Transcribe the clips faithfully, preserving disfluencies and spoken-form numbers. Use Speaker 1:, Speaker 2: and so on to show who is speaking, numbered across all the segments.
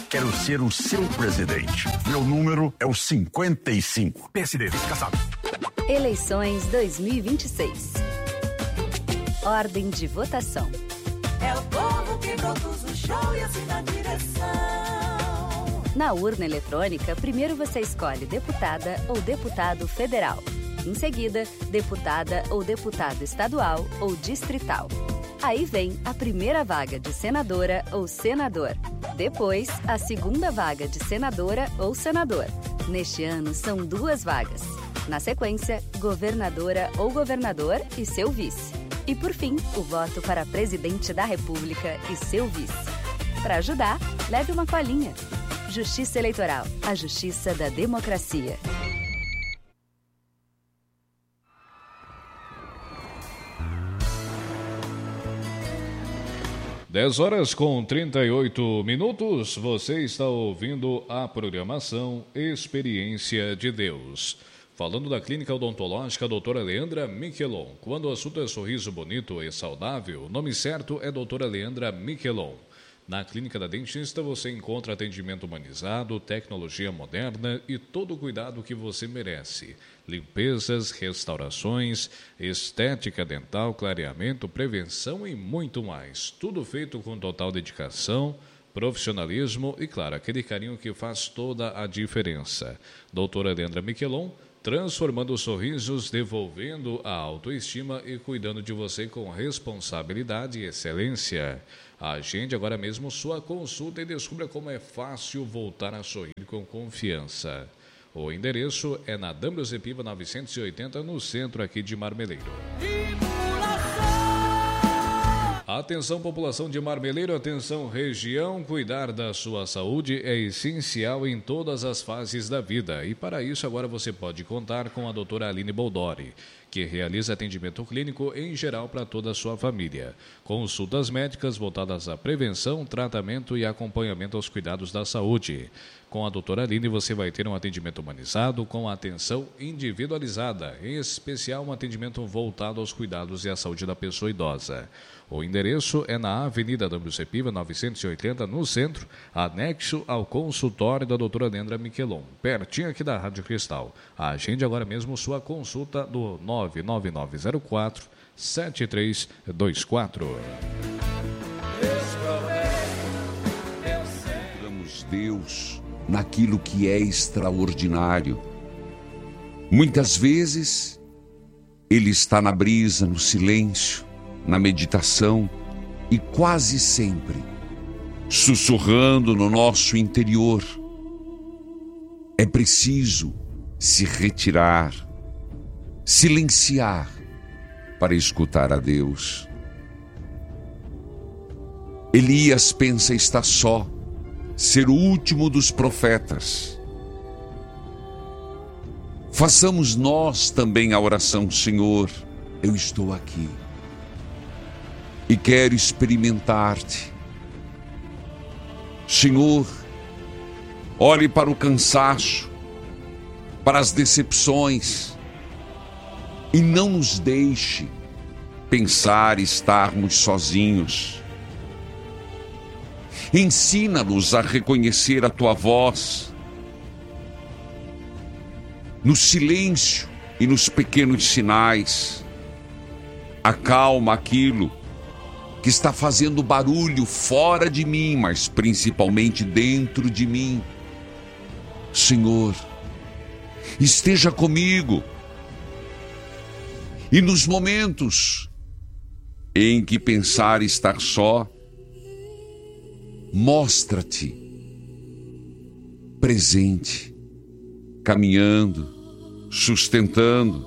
Speaker 1: quero ser o seu presidente. Meu número é o cinquenta e cinco. P S D, vice-caçado.
Speaker 2: Eleições dois mil e vinte e seis. Ordem de votação.
Speaker 3: É o povo que produz o show e assina a direção.
Speaker 2: Na urna eletrônica, primeiro você escolhe deputada ou deputado federal. Em seguida, deputada ou deputado estadual ou distrital. Aí vem a primeira vaga de senadora ou senador. Depois, a segunda vaga de senadora ou senador. Neste ano, são duas vagas. Na sequência, governadora ou governador e seu vice. E, por fim, o voto para presidente da República e seu vice. Para ajudar, leve uma colinha. Justiça Eleitoral, a justiça da democracia.
Speaker 4: dez horas com trinta e oito minutos, você está ouvindo a programação Experiência de Deus. Falando da Clínica Odontológica doutora Leandra Miquelon. Quando o assunto é sorriso bonito e saudável, o nome certo é doutora Leandra Miquelon. Na Clínica da Dentista você encontra atendimento humanizado, tecnologia moderna e todo o cuidado que você merece. Limpezas, restaurações, estética dental, clareamento, prevenção e muito mais. Tudo feito com total dedicação, profissionalismo e, claro, aquele carinho que faz toda a diferença. Doutora Leandra Miquelon, transformando sorrisos, devolvendo a autoestima e cuidando de você com responsabilidade e excelência. Agende agora mesmo sua consulta e descubra como é fácil voltar a sorrir com confiança. O endereço é na Dambrus Epiva novecentos e oitenta, no centro aqui de Marmeleiro. Atenção, população de Marmeleiro, atenção, região, cuidar da sua saúde é essencial em todas as fases da vida. E para isso agora você pode contar com a doutora Aline Boldori, que realiza atendimento clínico em geral para toda a sua família. Consultas médicas voltadas à prevenção, tratamento e acompanhamento aos cuidados da saúde. Com a doutora Aline você vai ter um atendimento humanizado com atenção individualizada, em especial um atendimento voltado aos cuidados e à saúde da pessoa idosa. O endereço é na Avenida Dambrus Epiva novecentos e oitenta, no centro, anexo ao consultório da doutora Leandra Miquelon, pertinho aqui da Rádio Cristal. Agende agora mesmo sua consulta do nove nove nove zero quatro sete três dois quatro.
Speaker 5: Encontramos Deus naquilo que é extraordinário. Muitas vezes, Ele está na brisa, no silêncio, na meditação e quase sempre sussurrando no nosso interior. É preciso se retirar, silenciar para escutar a Deus. Elias pensa estar só, ser o último dos profetas. Façamos nós também a oração: Senhor, eu estou aqui e quero experimentar-te. Senhor, olhe para o cansaço, para as decepções, e não nos deixe pensar estarmos sozinhos. Ensina-nos a reconhecer a tua voz no silêncio e nos pequenos sinais. Acalma aquilo que está fazendo barulho fora de mim, mas principalmente dentro de mim. Senhor, esteja comigo. E nos momentos em que pensar estar só, mostra-te presente, caminhando, sustentando,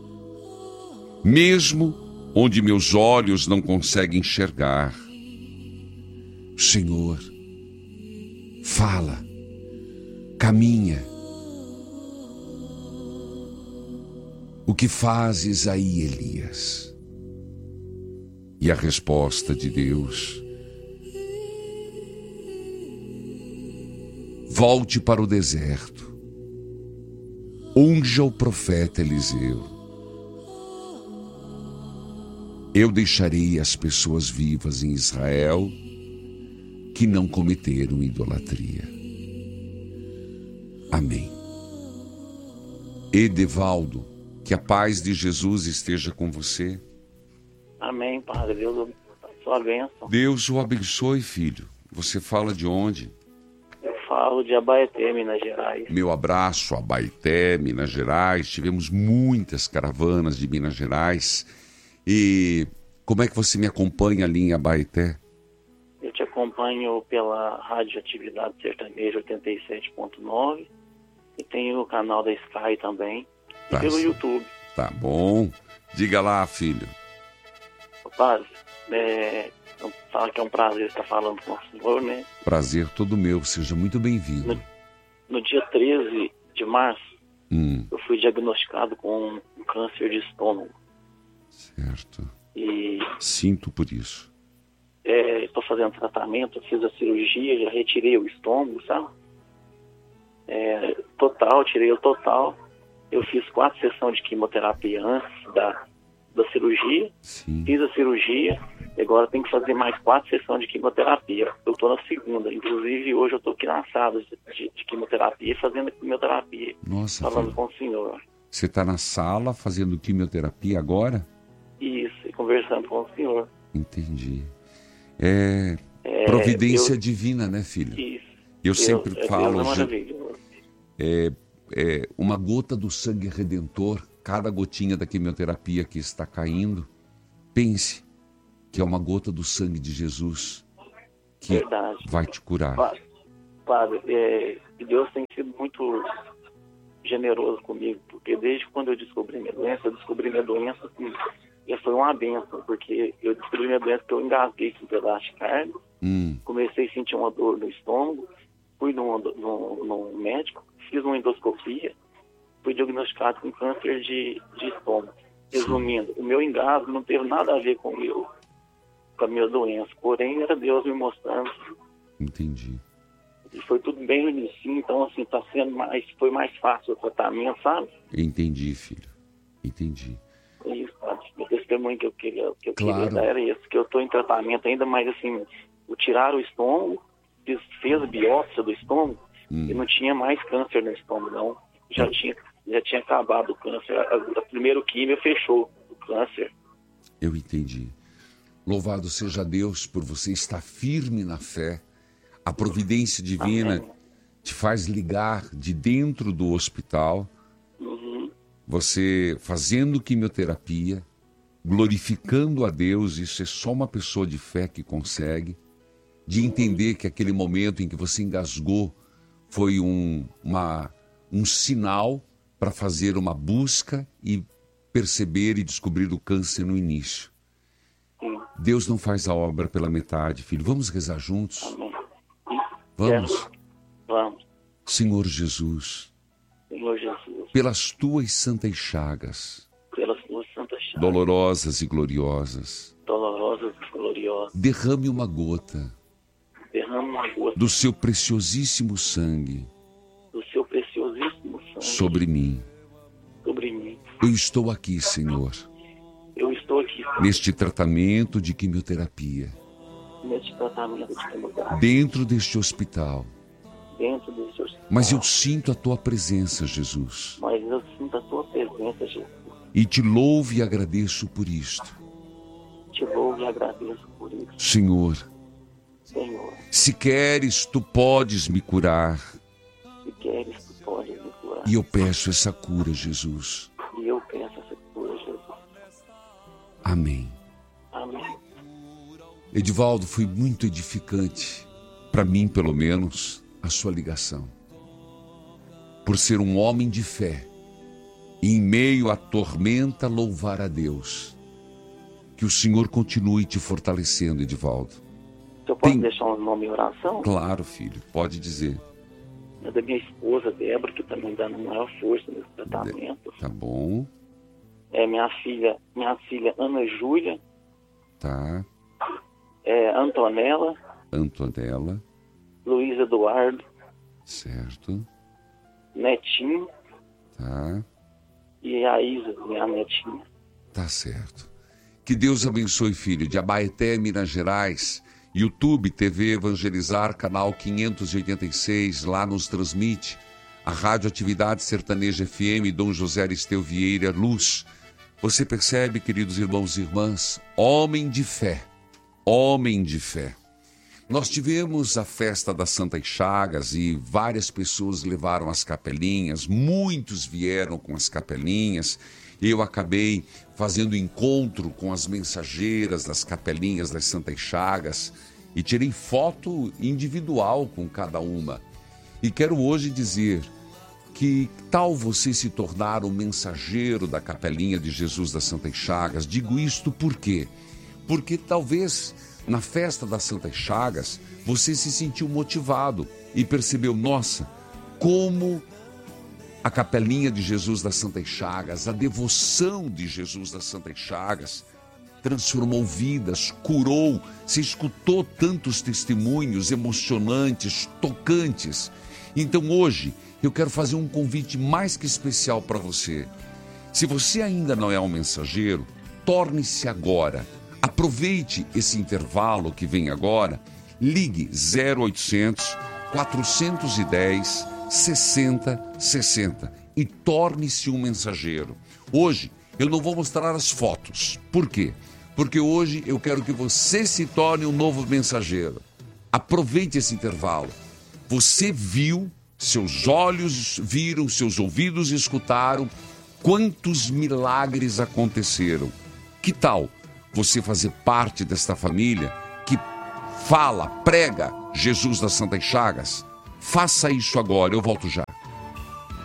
Speaker 5: mesmo onde meus olhos não conseguem enxergar. Senhor, fala, caminha. O que fazes aí, Elias? E a resposta de Deus: volte para o deserto, unja o profeta Eliseu. Eu deixarei as pessoas vivas em Israel que não cometeram idolatria. Amém. Edivaldo, que a paz de Jesus esteja com você.
Speaker 6: Amém, Padre. Deus, sua bênção.
Speaker 5: Deus o abençoe, filho. Você fala de onde?
Speaker 6: Eu falo de Abaeté, Minas Gerais.
Speaker 5: Meu abraço, Abaeté, Minas Gerais. Tivemos muitas caravanas de Minas Gerais. E como é que você me acompanha ali em Abaeté?
Speaker 6: Eu te acompanho pela Rádio Atividade Sertaneja oitenta e sete ponto nove e tenho o canal da Sky também,
Speaker 5: Tá
Speaker 6: e pelo
Speaker 5: certo.
Speaker 6: YouTube.
Speaker 5: Tá bom. Diga lá, filho.
Speaker 6: Padre, é, fala que é um prazer estar falando com o senhor, né?
Speaker 5: Prazer todo meu. Seja muito bem-vindo.
Speaker 6: No, no dia treze de março,
Speaker 5: Hum,
Speaker 6: eu fui diagnosticado com um câncer de estômago.
Speaker 5: certo.
Speaker 6: E
Speaker 5: Sinto por isso.
Speaker 6: estou fazendo tratamento, fiz a cirurgia, já retirei o estômago, sabe? É, total, tirei o total. Eu fiz quatro sessões de quimioterapia antes da, da cirurgia.
Speaker 5: Sim.
Speaker 6: Fiz a cirurgia e agora tenho que fazer mais quatro sessões de quimioterapia. Eu estou na segunda. Inclusive, hoje eu estou aqui na sala de, de, de quimioterapia, fazendo a quimioterapia.
Speaker 5: Nossa,
Speaker 6: Falando
Speaker 5: filho.
Speaker 6: com o senhor.
Speaker 5: Você está na sala fazendo quimioterapia agora?
Speaker 6: Isso, e conversando com o senhor.
Speaker 5: Entendi. É
Speaker 6: É,
Speaker 5: providência
Speaker 6: eu-
Speaker 5: divina, né, filho?
Speaker 6: Isso.
Speaker 5: Eu
Speaker 6: Deus-
Speaker 5: sempre
Speaker 6: é,
Speaker 5: falo,
Speaker 6: Deus é
Speaker 5: gente,
Speaker 6: maravilhoso.
Speaker 5: é, é uma gota do sangue redentor, cada gotinha da quimioterapia que está caindo, pense que é uma gota do sangue de Jesus que
Speaker 6: Verdade.
Speaker 5: vai te curar.
Speaker 6: Padre, padre é, Deus tem sido muito generoso comigo, porque desde quando eu descobri minha doença, eu descobri minha doença assim, e foi uma bênção, porque eu descobri minha doença que eu engasguei com um pedaço de carne,
Speaker 5: Hum,
Speaker 6: comecei a sentir uma dor no estômago, fui num, num, num médico, fiz uma endoscopia, fui diagnosticado com câncer de, de estômago. Resumindo, o meu engasgo não teve nada a ver com, o meu, com a minha doença, porém era Deus me mostrando.
Speaker 5: entendi.
Speaker 6: E foi tudo bem no início, então assim, tá sendo mais, foi mais fácil o tratamento, sabe?
Speaker 5: Entendi, filho. Entendi.
Speaker 6: É isso, sabe? O testemunho que eu queria, que eu
Speaker 5: Claro.
Speaker 6: queria dar era esse, que eu tô em tratamento ainda, mas assim, o tirar o estômago, fiz, fez a biópsia do estômago,
Speaker 5: Hum.
Speaker 6: e não tinha mais câncer no estômago, não. Já, tinha, já tinha acabado o câncer. A, a primeiro químio fechou o câncer.
Speaker 5: Eu entendi. Louvado seja Deus por você estar firme na fé. A providência divina
Speaker 6: Amém.
Speaker 5: te faz ligar de dentro do hospital,
Speaker 6: Uhum.
Speaker 5: você fazendo quimioterapia, glorificando a Deus. Isso é só uma pessoa de fé que consegue, de entender que aquele momento em que você engasgou foi um, uma, um sinal para fazer uma busca e perceber e descobrir o câncer no início.
Speaker 6: Sim.
Speaker 5: Deus não faz a obra pela metade, filho. Vamos rezar juntos?
Speaker 6: Amém.
Speaker 5: Vamos.
Speaker 6: Quero- Vamos,
Speaker 5: Senhor Jesus,
Speaker 6: Senhor Jesus,
Speaker 5: pelas tuas santas chagas,
Speaker 6: pelas suas santas chagas,
Speaker 5: dolorosas e gloriosas,
Speaker 6: dolorosas e gloriosas,
Speaker 5: derrame uma gota
Speaker 6: derrama uma gota
Speaker 5: do seu preciosíssimo sangue
Speaker 6: do seu preciosíssimo sangue
Speaker 5: sobre mim.
Speaker 6: sobre mim.
Speaker 5: Eu estou aqui, Senhor,
Speaker 6: Eu estou aqui
Speaker 5: neste tratamento de quimioterapia,
Speaker 6: neste tratamento de quimioterapia,
Speaker 5: dentro deste hospital,
Speaker 6: dentro desse hospital.
Speaker 5: mas eu sinto a tua presença, Jesus,
Speaker 6: Mas eu sinto a tua presença, Jesus.
Speaker 5: e te louvo e agradeço por isto.
Speaker 6: Te louvo e agradeço por isso,
Speaker 5: Senhor,
Speaker 6: Senhor.
Speaker 5: se queres, tu podes me curar,
Speaker 6: Se queres, tu podes me curar.
Speaker 5: e eu peço essa cura, Jesus.
Speaker 6: E eu peço essa cura, Jesus.
Speaker 5: Amém.
Speaker 6: Amém.
Speaker 5: Edivaldo, foi muito edificante, para mim pelo menos, a sua ligação. Por ser um homem de fé, e em meio à tormenta louvar a Deus. Que o Senhor continue te fortalecendo, Edivaldo.
Speaker 6: Eu posso
Speaker 5: Tem-
Speaker 6: deixar um nome em oração?
Speaker 5: Claro, filho, pode dizer.
Speaker 6: É da minha esposa, Débora, que também dando maior força nesse tratamento.
Speaker 5: Tá bom,
Speaker 6: É minha filha, minha filha Ana Júlia,
Speaker 5: tá.
Speaker 6: é Antonella,
Speaker 5: Antonella,
Speaker 6: Luiz Eduardo,
Speaker 5: certo,
Speaker 6: Netinho
Speaker 5: tá.
Speaker 6: e a Isa, minha netinha.
Speaker 5: Tá certo. Que Deus abençoe, filho. De Abaeté, Minas Gerais, YouTube, T V Evangelizar, canal quinhentos e oitenta e seis, lá nos transmite a Rádio Atividade Sertaneja F M, Dom José Aristeu Vieira Luz. Você percebe, queridos irmãos e irmãs, homem de fé, homem de fé. Nós tivemos a festa das Santas Chagas e várias pessoas levaram as capelinhas, muitos vieram com as capelinhas. Eu acabei fazendo encontro com as mensageiras das capelinhas das Santas Chagas e tirei foto individual com cada uma. E quero hoje dizer que tal você se tornar um mensageiro da capelinha de Jesus das Santas Chagas. Digo isto por quê? Porque talvez na festa das Santas Chagas você se sentiu motivado e percebeu, nossa, como a capelinha de Jesus das Santas Chagas, a devoção de Jesus das Santas Chagas transformou vidas, curou. Se escutou tantos testemunhos emocionantes, tocantes. Então hoje eu quero fazer um convite mais que especial para você. Se você ainda não é um mensageiro, torne-se agora. Aproveite esse intervalo que vem agora. Ligue zero oitocentos, quatrocentos e dez, sessenta sessenta e torne-se um mensageiro. Hoje eu não vou mostrar as fotos. Por quê? Porque hoje eu quero que você se torne um novo mensageiro. Aproveite esse intervalo. Você viu, seus olhos viram, seus ouvidos escutaram quantos milagres aconteceram. Que tal você fazer parte desta família que fala, prega Jesus das Santas Chagas? Faça isso agora, eu volto já.